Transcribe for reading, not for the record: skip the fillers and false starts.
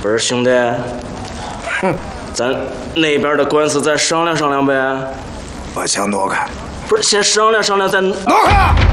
不是兄弟， 哼， 咱那边的官司再商量商量呗。 我想挪开。 不是，先商量商量再。 挪开！